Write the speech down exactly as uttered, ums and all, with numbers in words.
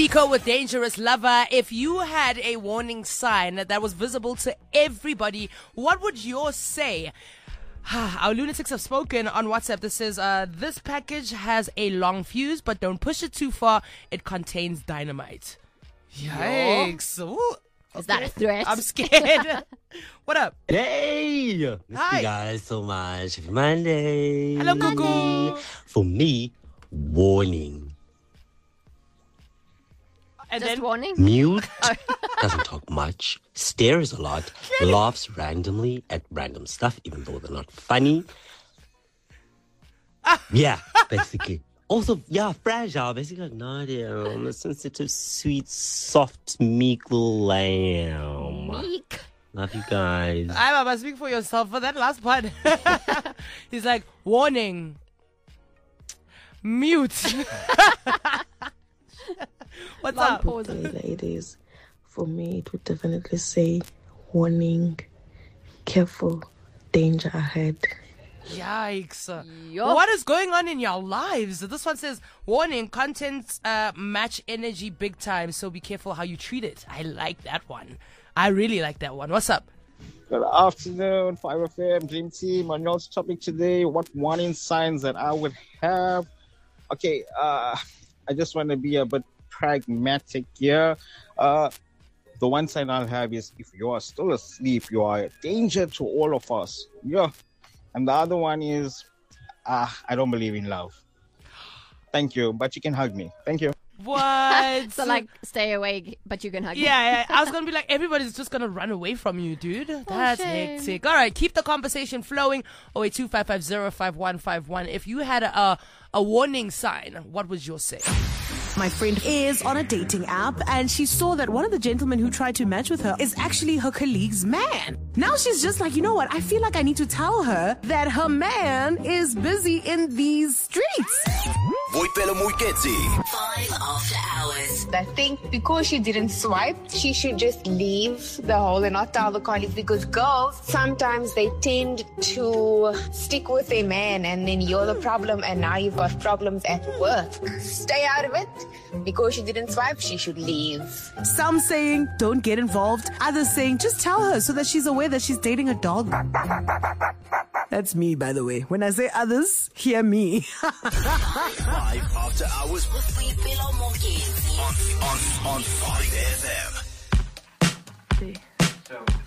Tico with Dangerous Lover. If you had a warning sign that was visible to everybody, what would yours say? Our lunatics have spoken on WhatsApp. This says, uh, this package has a long fuse, but don't push it too far. It contains dynamite. Yikes. Ooh, okay. Is that a threat? I'm scared. What up? Hey! Miss Hi. you guys so much. Happy Monday. Hello, Gugu. For me, warning. And Just then warning? Mute, doesn't talk much, stares a lot, laughs randomly at random stuff, even though they're not funny. Yeah, basically. Also, yeah, fragile. Basically, like Nadia, I'm a sensitive, sweet, soft, meek little lamb. Meek. Love you guys. I Mama, speak for yourself for that last part. He's like, warning. Mute. What's Long up? pause. Okay, ladies, for me, it would definitely say warning, careful, danger ahead. Yikes. Yup. What is going on in your lives? This one says, warning, contents uh, match energy big time, so be careful how you treat it. I like that one. I really like that one. What's up? Good afternoon, five F M, Dream Team. On your topic today, what warning signs that I would have? Okay, uh, I just want to be a bit pragmatic here. Uh, the one sign I'll have is if you are still asleep, you are a danger to all of us. Yeah. And the other one is, uh, I don't believe in love. Thank you, but you can hug me. Thank you. What? So, like, stay awake, but you can hug me. Yeah, yeah, I was going to be like, everybody's just going to run away from you, dude. That's shame. hectic. All right, keep the conversation flowing. oh eight two five five zero five one five one. If you had a, a, a warning sign, what would yours say? My friend is on a dating app and she saw that one of the gentlemen who tried to match with her is actually her colleague's man. Now she's just like, you know what? I feel like I need to tell her that her man is busy in these streets. Voipelo Muiketsi. Five after hours. I think because she didn't swipe, she should just leave the hole and not tell the colleagues, because girls, sometimes they tend to stick with a man and then you're the problem and now you've got problems at work. Stay out of it. Because she didn't swipe, she should leave. Some saying don't get involved. Others saying just tell her so that she's aware that she's dating a dog. That's me, by the way. When I say others, hear me. Five after hours With Boipelo Muiketsi. on, on, on five F M.